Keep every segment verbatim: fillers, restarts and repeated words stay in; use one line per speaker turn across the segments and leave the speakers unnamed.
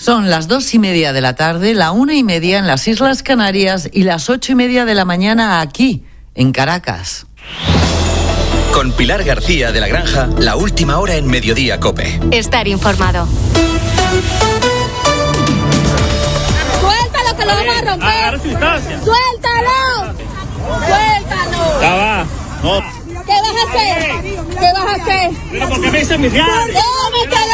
Son las dos y media de la tarde, la una y media en las Islas Canarias y las ocho y media de la mañana aquí, en Caracas.
Con Pilar García de la Granja, la última hora en Mediodía COPE.
Estar informado.
¡Suéltalo que lo vamos a romper! ¡Suéltalo! ¡Suéltalo!
Ya va. No.
¿Qué vas a hacer? ¿Qué vas a hacer?
¿Pero por qué me dicen mis reales?
¡Cómetelo!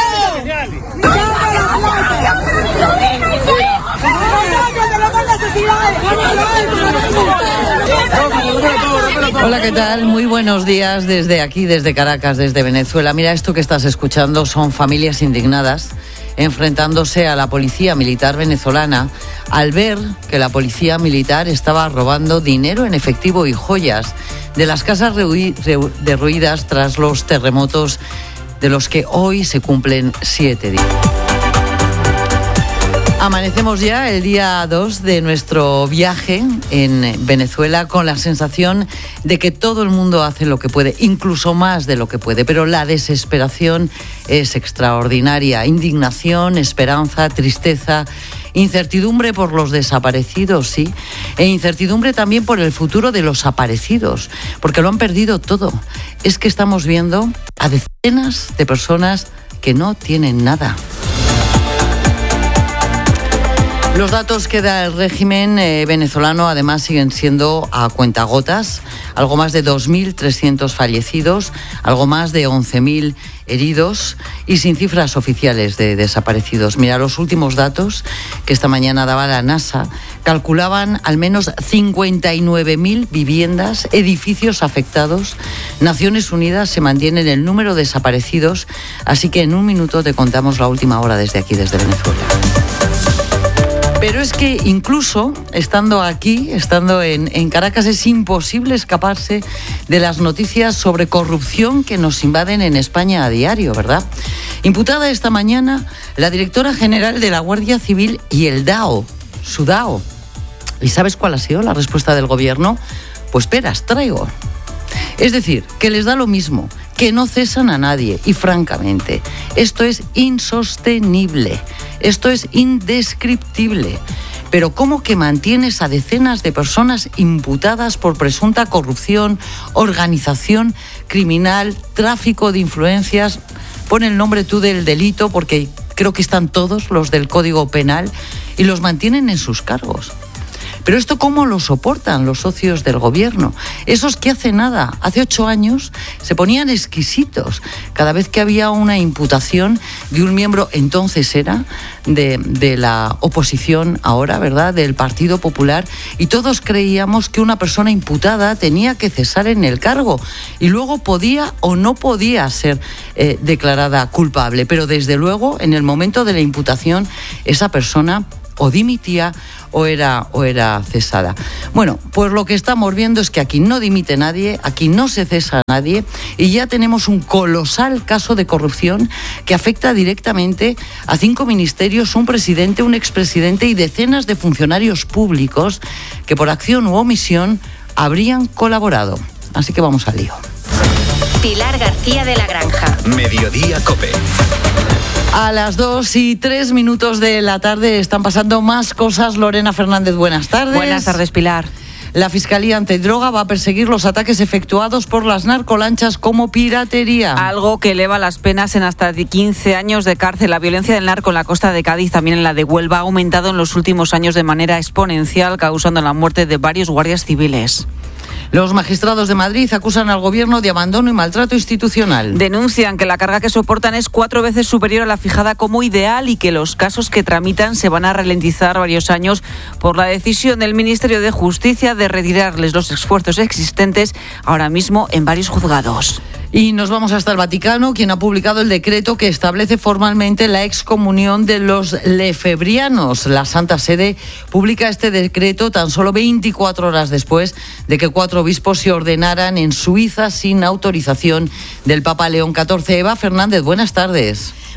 Hola, ¿qué tal? Muy buenos días desde aquí, desde Caracas, desde Venezuela. Mira, esto que estás escuchando son familias indignadas enfrentándose a la policía militar venezolana al ver que la policía militar estaba robando dinero en efectivo y joyas de las casas derruidas tras los terremotos de los que hoy se cumplen siete días. Amanecemos ya el día dos de nuestro viaje en Venezuela con la sensación de que todo el mundo hace lo que puede, incluso más de lo que puede, pero la desesperación es extraordinaria. Indignación, esperanza, tristeza, incertidumbre por los desaparecidos, sí, e incertidumbre también por el futuro de los aparecidos, porque lo han perdido todo. Es que estamos viendo a decenas de personas que no tienen nada. Los datos que da el régimen eh, venezolano además siguen siendo a cuentagotas, algo más de dos mil trescientos fallecidos, algo más de once mil heridos y sin cifras oficiales de desaparecidos. Mira, los últimos datos que esta mañana daba la NASA calculaban al menos cincuenta y nueve mil viviendas, edificios afectados. Naciones Unidas se mantiene en el número de desaparecidos, así que en un minuto te contamos la última hora desde aquí, desde Venezuela. Pero es que incluso estando aquí, estando en, en Caracas, es imposible escaparse de las noticias sobre corrupción que nos invaden en España a diario, ¿verdad? Imputada esta mañana la directora general de la Guardia Civil y el D A O, su D A O. ¿Y sabes cuál ha sido la respuesta del gobierno? Pues esperas, traigo. Es decir, que les da lo mismo, que no cesan a nadie y francamente, esto es insostenible, esto es indescriptible. Pero ¿cómo que mantienes a decenas de personas imputadas por presunta corrupción, organización criminal, tráfico de influencias? Pon el nombre tú del delito porque creo que están todos los del Código Penal y los mantienen en sus cargos. Pero esto ¿cómo lo soportan los socios del gobierno? Esos que hace nada, hace ocho años, se ponían exquisitos cada vez que había una imputación de un miembro, entonces era, de, de la oposición ahora, ¿verdad?, del Partido Popular, y todos creíamos que una persona imputada tenía que cesar en el cargo y luego podía o no podía ser eh, declarada culpable. Pero desde luego, en el momento de la imputación, esa persona o dimitía o era, o era cesada. Bueno, pues lo que estamos viendo es que aquí no dimite nadie, aquí no se cesa a nadie y ya tenemos un colosal caso de corrupción que afecta directamente a cinco ministerios, un presidente, un expresidente y decenas de funcionarios públicos que por acción u omisión habrían colaborado. Así que vamos al lío.
Pilar García de la Granja.
Mediodía COPE.
A las dos y tres minutos de la tarde están pasando más cosas. Lorena Fernández, buenas tardes.
Buenas tardes, Pilar.
La Fiscalía Antidroga va a perseguir los ataques efectuados por las narcolanchas como piratería.
Algo que eleva las penas en hasta quince años de cárcel. La violencia del narco en la costa de Cádiz, también en la de Huelva, ha aumentado en los últimos años de manera exponencial, causando la muerte de varios guardias civiles.
Los magistrados de Madrid acusan al gobierno de abandono y maltrato institucional.
Denuncian que la carga que soportan es cuatro veces superior a la fijada como ideal y que los casos que tramitan se van a ralentizar varios años por la decisión del Ministerio de Justicia de retirarles los esfuerzos existentes ahora mismo en varios juzgados.
Y nos vamos hasta el Vaticano, quien ha publicado el decreto que establece formalmente la excomunión de los lefebrianos. La Santa Sede publica este decreto tan solo veinticuatro horas después de que cuatro obispos se ordenaran en Suiza sin autorización del Papa León catorce. Eva Fernández, buenas tardes.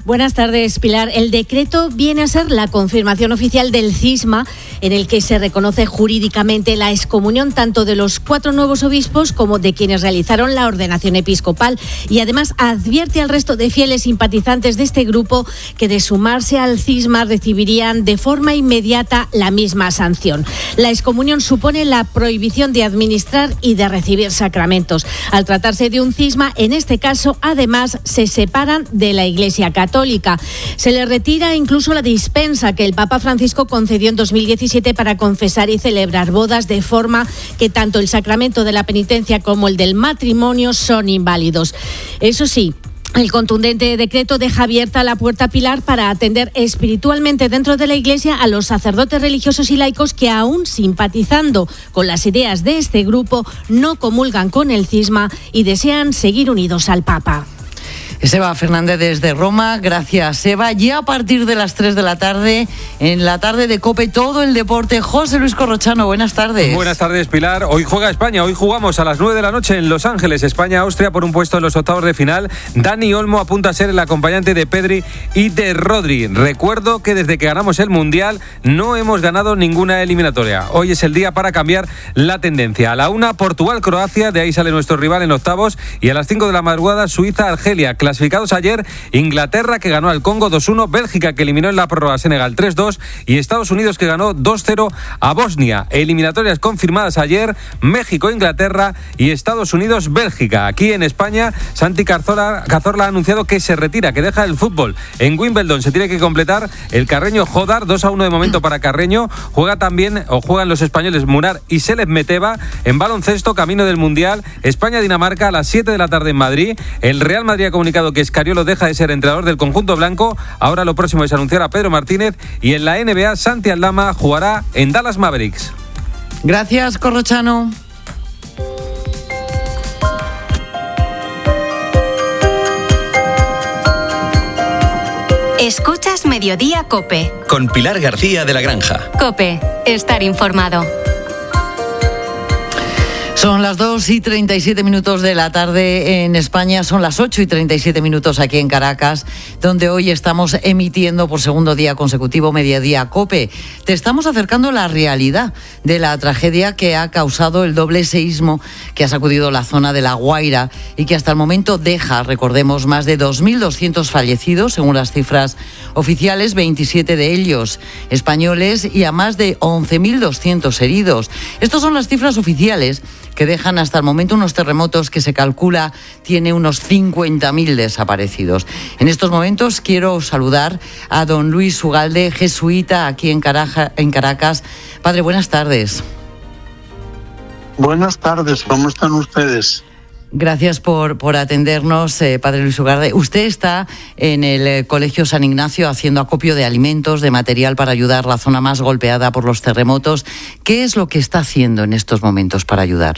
Buenas tardes, Pilar. El decreto viene a ser la confirmación oficial del cisma, en el que se reconoce jurídicamente la excomunión tanto de los cuatro nuevos obispos como de quienes realizaron la ordenación episcopal, y además advierte al resto de fieles simpatizantes de este grupo que de sumarse al cisma recibirían de forma inmediata la misma sanción. La excomunión supone la prohibición de administrar y de recibir sacramentos. Al tratarse de un cisma, en este caso, además, se separan de la Iglesia Católica. Se les retira incluso la dispensa que el Papa Francisco concedió en dos mil diecisiete para confesar y celebrar bodas, de forma que tanto el sacramento de la penitencia como el del matrimonio son inválidos. Eso sí, el contundente decreto deja abierta la puerta, Pilar, para atender espiritualmente dentro de la Iglesia a los sacerdotes religiosos y laicos que, aún simpatizando con las ideas de este grupo, no comulgan con el cisma y desean seguir unidos al Papa.
Seba Fernández desde Roma, gracias Seba. Ya a partir de las tres de la tarde, en la tarde de COPE, todo el deporte. José Luis Corrochano, buenas tardes.
Buenas tardes, Pilar. Hoy juega España, hoy jugamos a las nueve de la noche en Los Ángeles, España-Austria, por un puesto en los octavos de final. Dani Olmo apunta a ser el acompañante de Pedri y de Rodri. Recuerdo que desde que ganamos el Mundial no hemos ganado ninguna eliminatoria. Hoy es el día para cambiar la tendencia. A la una, Portugal-Croacia, de ahí sale nuestro rival en octavos, y a las cinco de la madrugada, Suiza-Argelia. Clasificados ayer, Inglaterra, que ganó al Congo dos uno, Bélgica, que eliminó en la prórroga a Senegal tres dos, y Estados Unidos, que ganó dos cero a Bosnia. Eliminatorias confirmadas ayer: México, Inglaterra y Estados Unidos, Bélgica. Aquí en España, Santi Cazorla, Cazorla ha anunciado que se retira, que deja el fútbol. En Wimbledon se tiene que completar el Carreño Jodar, dos a uno de momento para Carreño. Juega también, o juegan los españoles Munar y Selez Meteva. En baloncesto, camino del Mundial, España-Dinamarca a las siete de la tarde en Madrid. El Real Madrid ha comunicado que Escariolo deja de ser entrenador del conjunto blanco. Ahora lo próximo es anunciar a Pedro Martínez. Y en la N B A, Santi Aldama jugará en Dallas Mavericks.
Gracias, Corrochano.
Escuchas Mediodía COPE.
Con Pilar García de la Granja.
COPE, estar informado.
Son las dos y treinta y siete minutos de la tarde en España, son las ocho y treinta y siete minutos aquí en Caracas, donde hoy estamos emitiendo por segundo día consecutivo Mediodía COPE. Te estamos acercando la realidad de la tragedia que ha causado el doble seísmo que ha sacudido la zona de La Guaira y que hasta el momento deja, recordemos, más de dos mil doscientos fallecidos, según las cifras oficiales, veintisiete de ellos españoles, y a más de once mil doscientos heridos. Estas son las cifras oficiales, que dejan hasta el momento unos terremotos que se calcula tiene unos cincuenta mil desaparecidos. En estos momentos quiero saludar a don Luis Ugalde, jesuita aquí en, Caraja, en Caracas. Padre, buenas tardes.
Buenas tardes, ¿cómo están ustedes?
Gracias por, por atendernos, eh, Padre Luis Ugalde. Usted está en el eh, Colegio San Ignacio haciendo acopio de alimentos, de material para ayudar la zona más golpeada por los terremotos. ¿Qué es lo que está haciendo en estos momentos para ayudar?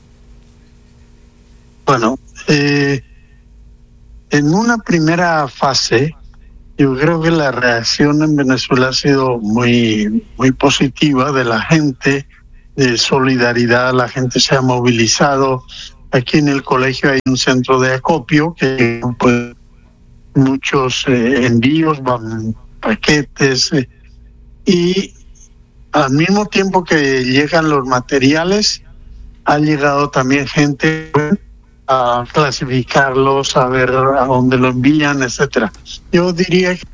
Bueno, eh, en una primera fase, yo creo que la reacción en Venezuela ha sido muy, muy positiva de la gente, de solidaridad. La gente se ha movilizado. Aquí en el colegio hay un centro de acopio que pues, muchos eh, envíos, van paquetes eh, y al mismo tiempo que llegan los materiales, ha llegado también gente a clasificarlos, a ver a dónde lo envían, etcétera. Yo diría que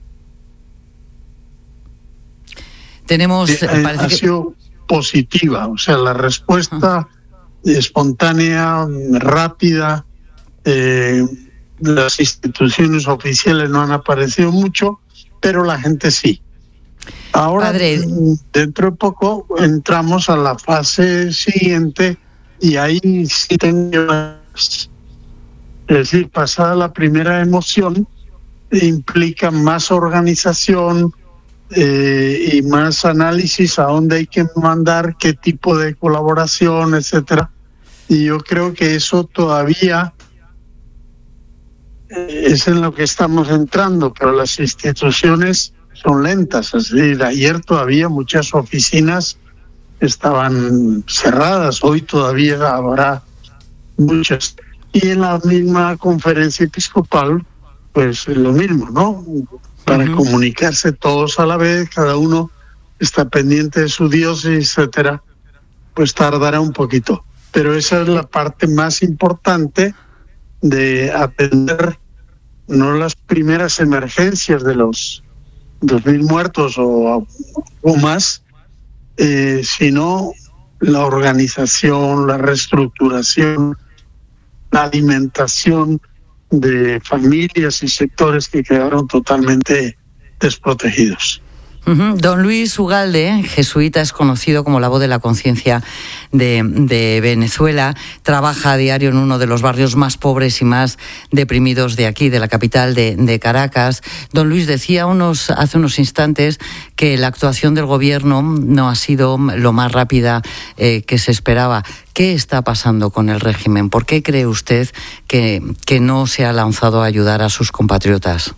tenemos
eh,
parece
ha
que...
sido positiva, o sea, la respuesta espontánea, rápida. Eh, las instituciones oficiales no han aparecido mucho, pero la gente sí. Ahora, Padre, dentro de poco entramos a la fase siguiente y ahí sí tengo, es decir, pasada la primera emoción, implica más organización eh, y más análisis a dónde hay que mandar, qué tipo de colaboración, etcétera. Y yo creo que eso todavía es en lo que estamos entrando, pero las instituciones son lentas. Es decir, ayer todavía muchas oficinas estaban cerradas, hoy todavía habrá muchas. Y en la misma conferencia episcopal pues lo mismo, ¿no? Para uh-huh. comunicarse todos a la vez, cada uno está pendiente de su diócesis, etcétera, pues tardará un poquito. Pero esa es la parte más importante de atender no las primeras emergencias de los dos mil muertos o, o más, eh, sino la organización, la reestructuración, la alimentación de familias y sectores que quedaron totalmente desprotegidos.
Uh-huh. Don Luis Ugalde, jesuita, es conocido como la voz de la conciencia de, de Venezuela. Trabaja a diario en uno de los barrios más pobres y más deprimidos de aquí, de la capital de, de Caracas. Don Luis decía unos, hace unos instantes que la actuación del gobierno no ha sido lo más rápida eh, que se esperaba. ¿Qué está pasando con el régimen? ¿Por qué cree usted que, que no se ha lanzado a ayudar a sus compatriotas?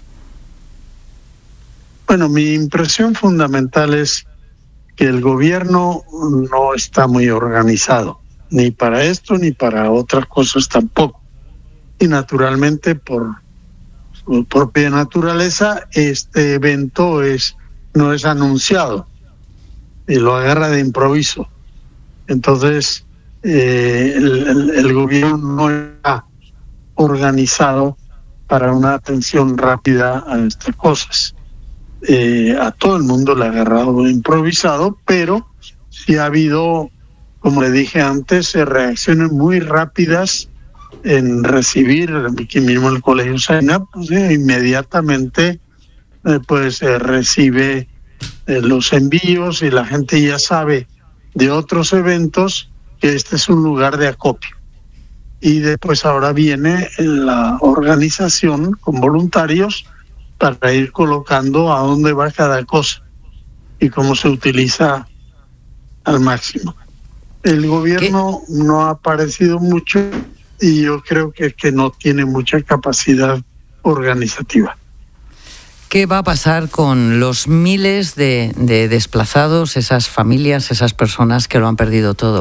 Bueno, mi impresión fundamental es que el gobierno no está muy organizado, ni para esto ni para otras cosas tampoco. Y naturalmente, por su propia naturaleza, este evento es no es anunciado y lo agarra de improviso. Entonces, eh, el, el, el gobierno no está organizado para una atención rápida a estas cosas. Eh, a todo el mundo le ha agarrado improvisado, pero sí ha habido, como le dije antes, eh, reacciones muy rápidas en recibir, aquí mismo el Colegio Saina, pues, eh, inmediatamente eh, pues eh, recibe eh, los envíos y la gente ya sabe de otros eventos que este es un lugar de acopio. Y después ahora viene la organización con voluntarios para ir colocando a dónde va cada cosa y cómo se utiliza al máximo. El gobierno ¿Qué? no ha aparecido mucho y yo creo que, que no tiene mucha capacidad organizativa.
¿Qué va a pasar con los miles de, de desplazados, esas familias, esas personas que lo han perdido todo?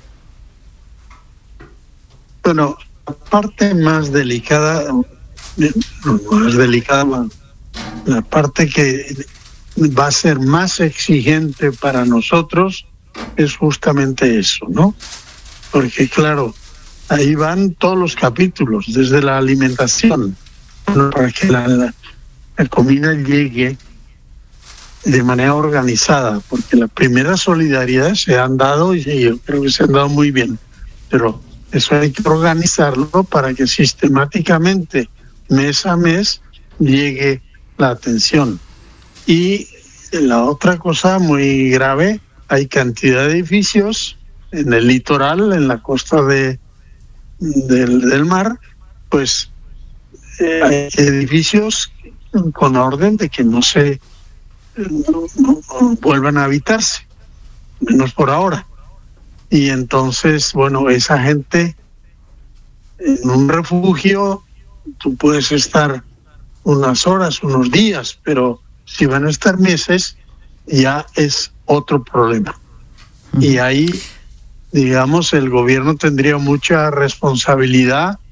Bueno, la parte más delicada, más delicada, la parte que va a ser más exigente para nosotros es justamente eso, ¿no? Porque claro, ahí van todos los capítulos, desde la alimentación, ¿no? Para que la, la, la comida llegue de manera organizada, porque las primeras solidaridades se han dado y yo creo que se han dado muy bien, pero eso hay que organizarlo para que sistemáticamente, mes a mes, llegue la atención. Y la otra cosa muy grave, hay cantidad de edificios en el litoral, en la costa de del, del mar, pues eh, hay edificios con orden de que no se no, no vuelvan a habitarse, menos por ahora. Y entonces, bueno, esa gente en un refugio, tú puedes estar unas horas, unos días, pero si van a estar meses, ya es otro problema. Uh-huh. Y ahí, digamos, el gobierno tendría mucha responsabilidad